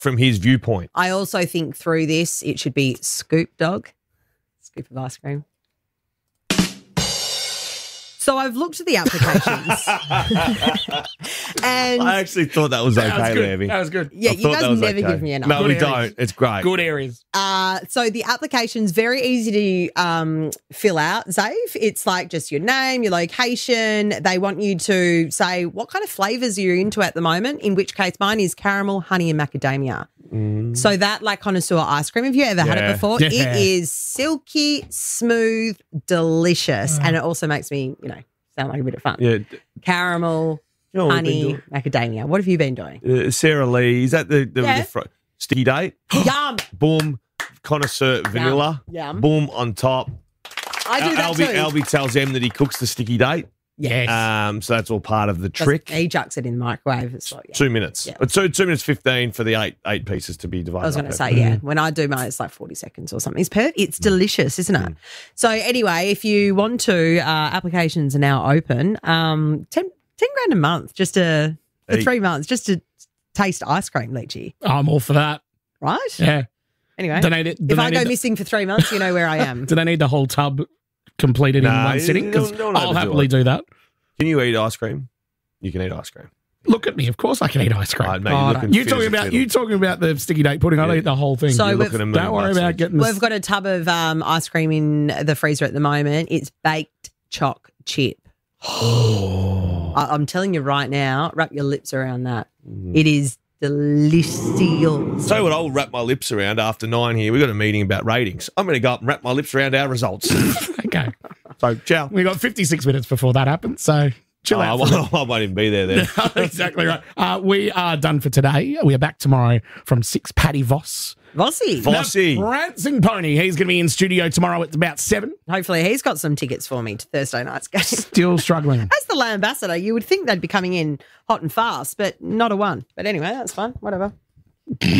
from his viewpoint. I also think through this, it should be scoop dog, scoop of ice cream. So I've looked at the applications. And I actually thought that was okay, Levy. That was good. yeah, I you thought guys that was never okay. give me enough. No, Good we areas. don't. It's great. Good areas. So the application's very easy to fill out, Zave. It's like just your name, your location. They want you to say what kind of flavours you're into at the moment, in which case mine is caramel, honey and macadamia. So that like connoisseur ice cream, have you ever had it Yeah. before? Yeah. It is silky, smooth, delicious. And it also makes me, sound like a bit of fun. Yeah. Caramel, You know what we've honey, macadamia. What have you been doing? been doing? Sarah Lee, is that the Yeah. sticky date? Yum. Boom. Connoisseur vanilla. Yum. Boom on top. I do that too. Albie tells them that he cooks the sticky date. Yes. So that's all part of the trick. He chucks it in the microwave. It's like, 2 minutes. Yeah. But 2 minutes 15 for the eight pieces to be divided. I was going up to say, over. yeah. When I do mine, it's like 40 seconds or something. It's delicious, isn't it? So anyway, if you want to, applications are now open. 10 grand a month for Eat. 3 months just to taste ice cream, Leachy. I'm all for that. Right? Yeah. Anyway, Donate it. if I go missing for 3 months, you know where I am. Do they need the whole tub completed in Nah, one you sitting? Because don't I'll overdo happily it. do that. Can you eat ice cream? You can eat ice cream. Look at me. Of course I can eat ice cream. Right, mate, Oh, you're no. looking You fit as a fiddle. talking about the sticky date pudding. I'll Yeah. eat the whole thing. So You're we've- looking at me Don't worry about getting We've got a tub of ice cream in the freezer at the moment. It's baked choc chip. I'm telling you right now, wrap your lips around that. It is delicious. Tell you what, I'll wrap my lips around after 9 here. We've got a meeting about ratings. I'm going to go up and wrap my lips around our results. Okay. So, ciao. We got 56 minutes before that happens, so chill Oh, out. I won't even be there then. Exactly right. We are done for today. We are back tomorrow from 6. Paddy Voss. Vossy. Vossy. The Prancing Pony. He's going to be in studio tomorrow at about 7. Hopefully he's got some tickets for me to Thursday night's game. Still struggling. As the ambassador, you would think they'd be coming in hot and fast, but not a one. But anyway, that's fun. Whatever.